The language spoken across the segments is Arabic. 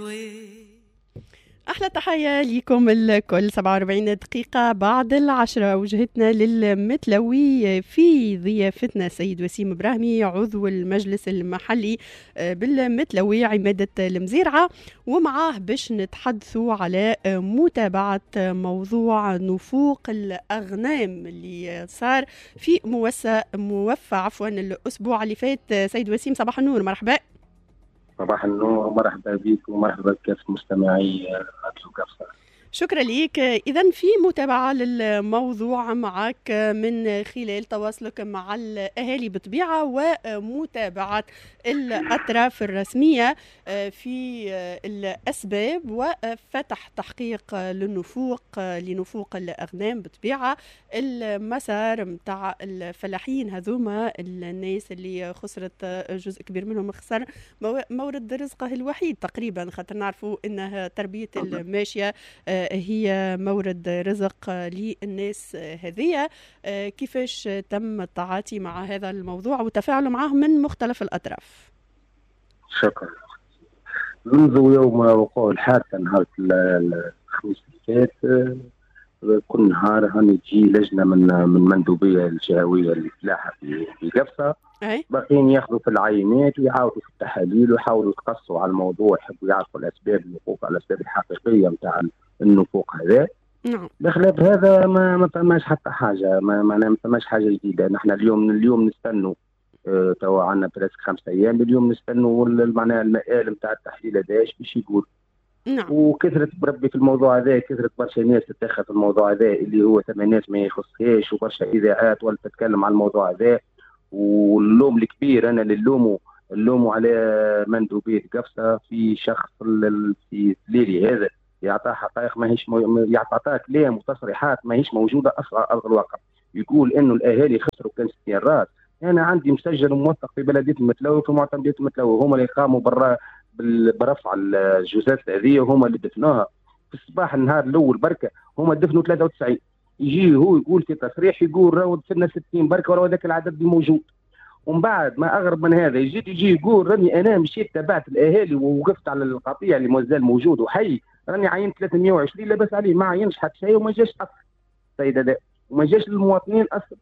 أحلى تحية لكم الكل. 47 دقيقة بعد 10 وجهتنا للمتلوي في ضيافتنا سيد وسيم إبراهيمي عضو المجلس المحلي بالمتلوي عمادة المزيرعة، ومعاه باش نتحدثوا على متابعة موضوع نفوق الأغنام اللي صار في موفى الأسبوع اللي فات. سيد وسيم صباح النور، مرحبا. صباح النور ومرحبا بك ومرحبا بكافة مستمعي راديو كفصة. شكرا لك. إذن في متابعة للموضوع معك من خلال تواصلك مع الأهالي بطبيعة ومتابعة الأطراف الرسمية في الأسباب وفتح تحقيق لنفوق الأغنام بطبيعة. المسار متاع الفلاحين هذوما الناس اللي خسرت جزء كبير منهم، خسر مورد رزقه الوحيد تقريبا، خاطر نعرفوا أنها تربية الماشية هي مورد رزق للناس هذه. كيفاش تم التعاطي مع هذا الموضوع والتفاعل معه من مختلف الأطراف؟ شكرا. منذ يوم وقوع الحادثة نهار الخميس اللي فات، كل نهار هاني تجي لجنة من مندوبية الجهوية الفلاحة في قفصة، باقيين ياخذوا في العينات ويعاودوا في التحاليل ويحاولوا يتقصوا على الموضوع، يحبوا يعرفوا الأسباب النفوق، الأسباب الحقيقية نتاع النفوق هذا. نعم. بخلاف هذا ما فماش حتى حاجه، ما فماش حاجه جديده. نحن اليوم نستنوا توا عندنا بريسك 5 أيام، اليوم نستنوا معناها المآل نتاع التحليل هذا باش يقول. نعم. وكثرت بربي في الموضوع هذا، كثرت برشا ناس تتاخذ في الموضوع هذا اللي هو ثمان ناس ما يخصهاش، وبرشا اذاعات ولا تتكلم على الموضوع هذا. واللوم الكبير انا اللي نلومه على مندوبيه قفصه في شخص في ليلي هذا يعطى حقائق ماهيش يعطى كلام وتصريحات ماهيش موجوده اصلا على ارض الواقع. يقول انه الاهالي خسروا كان 60 راس. انا عندي مسجل وموثق في بلديه المتلوي، في معتمديه المتلوي، هما اللي قاموا برفع الجثث هذه، وهما اللي دفنوها في الصباح النهار الاول بركه، هما دفنوا 93. يجي هو يقول في تصريح، يقول راهو دفنا 60 بركه وراه ذاك العدد اللي موجود. ومن بعد ما اغرب من هذا يجي يقول راني انا مشيت تبعت الاهالي ووقفت على القطيع اللي مازال موجود وحي، راني عينت 320 لاباس عليه، ما عينش حتى شيء وما جاش اصلا السيد هذا، وما جاش للمواطنين اصلا.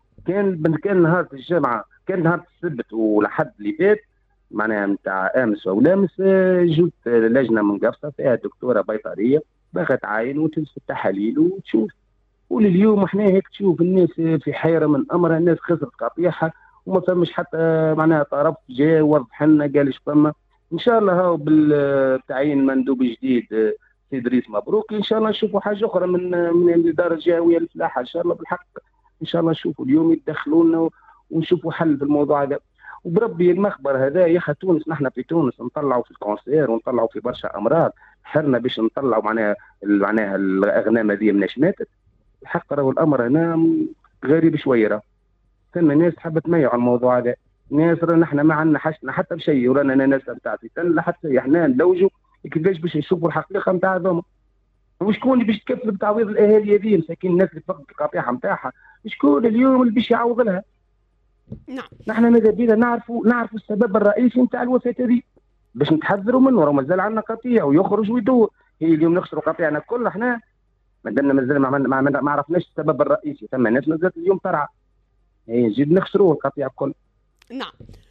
كان نهار الجمعه، كان نهار السبت ولحد اللي فات معناها نتاع امس ولامس، جوت لجنه من قفصه فيها دكتوره بيطريه باغا تعاين وتنسى التحاليل وتشوف. ولليوم احنا هيك تشوف الناس في حيره من امرها، الناس خسرت قطيعها وما فمش حتى معناها طرف جاء وضح لنا قال ايش فما. ان شاء الله هاو بالتعيين مندوب جديد سي ادريس مبروك، ان شاء الله نشوفوا حاجه اخرى من الاداره الجهويه للفلاحه ان شاء الله بالحق. ان شاء الله نشوفوا اليوم يتدخلوا لنا ونشوفوا حل في الموضوع هذا. وبربي المخبر هذا يا اخي تونس، نحن في تونس نطلعوا في الكونسير ونطلعوا في برشا امراض، حرنا باش نطلعوا معناها الاغنام هذه مناش ماتت. الحق راهو الامر هنا غريب شويه، راه ثم ناس حبت تميع على الموضوع هذا، ناس رانا نحن ما عندنا حاجتنا حتى بشيء، ورانا ناس نتاع لا حتى احنا نلوجوا كيفاش باش يشوفوا الحقيقه نتاع هذوما. وشكون اللي باش يتكفل بتعويض الاهالي هذه مساكين، الناس اللي تفقد القطيعه نتاعها، شكون اليوم اللي باش يعوض لها؟ نعم. نحن ماذا بينا نعرفوا السبب الرئيسي نتاع الوفاه هذه باش نتحذروا منه. راه مازال عندنا قطيع ويخرج ويدور، هي اليوم نخسروا قطيعنا الكل احنا مازلنا ما عرفناش السبب الرئيسي. ثم ناس مازالت اليوم ترعى، هي نزيد نخسروه القطيع الكل. نعم.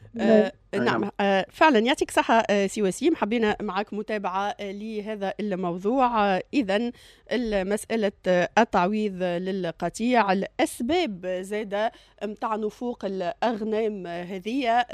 نعم. فعلا يعطيك صحة سي وسيم، حبينا معك متابعة لهذا الموضوع. إذن مسألة التعويض للقطيع، الأسباب زادة متاع نفوق الأغنام هذه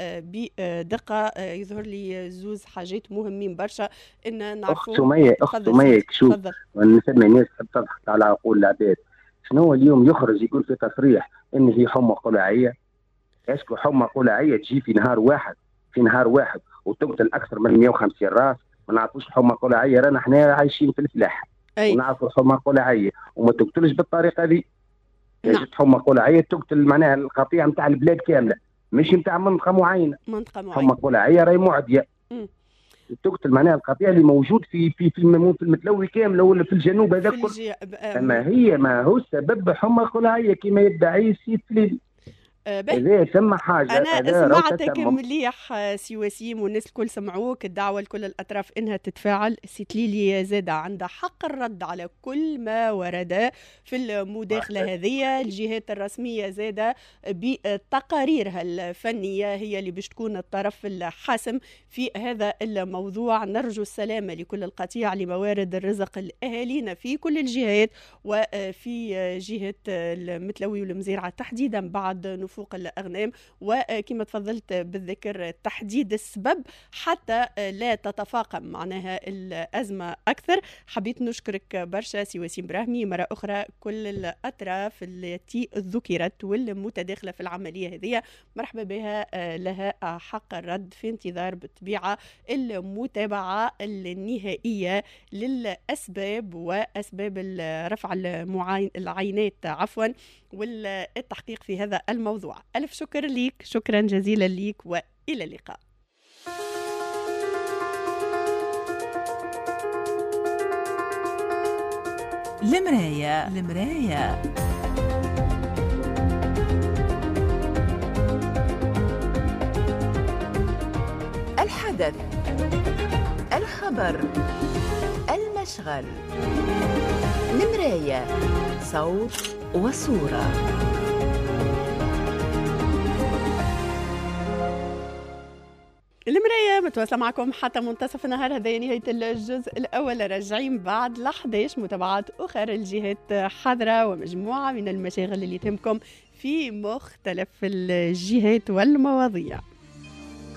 بدقة، يظهر لي زوز حاجات مهمين برشا إن نعرفوا. أخت سمية شوف، نسمي الناس تحب تضحك على عقول العباد. شنو اليوم يخرج يقول في تصريح إن هي حمى قلعية؟ اسكو حمى قلعيه تجي في نهار واحد وتقتل اكثر من 150 راس؟ ما نعرفوش حمى قلعيه، رانا احنا عايشين في الفلاح ونعرفوا حمى قلعيه وما تقتلش بالطريقه دي. نعم. حمى قلعيه تقتل معناها القطيع نتاع البلاد كامله، مش نتاع منطقه معينه. حمى قلعيه راهي معديه تقتل معناها القطيع اللي موجود في المتلوي كامله ولا في الجنوب هذا كله. اما هي ما هو السبب حمى قلعيه كما يدعي السيد فليل. إذا ثم حاجة أنا سمعتك مليح سي وسيم، والناس الكل سمعوك. الدعوة لكل الأطراف إنها تتفاعل. ستليلي زاد عندها حق الرد على كل ما ورد في المداخلة هذه. الجهات الرسمية زاد بتقاريرها الفنية هي اللي باش تكون الطرف الحاسم في هذا الموضوع. نرجو السلامة لكل القطيع لموارد الرزق الأهالينا في كل الجهات، وفي جهة المتلوي والمزيرعة تحديدا بعد نفوق الأغنام. وكما تفضلت بالذكر تحديد السبب حتى لا تتفاقم معناها الأزمة أكثر. حبيت نشكرك برشا سي وسيم براهمي مرة أخرى. كل الأطراف التي ذكرت والمتداخلة في العملية هذه مرحبا بها، لها حق الرد في انتظار بالطبيعة المتابعة النهائية للأسباب وأسباب رفع العينات والتحقيق في هذا الموضوع. ألف شكر ليك، شكرا جزيلا ليك، وإلى اللقاء. المراية الحدث، الخبر، المشغل. المراية صوت وصورة. المراية متواصلة معكم حتى منتصف النهار. هذا نهاية الجزء الأول. راجعين بعد 11 متابعات أخرى. الجهات حاضرة ومجموعة من المشاغل اللي تهمكم في مختلف الجهات والمواضيع.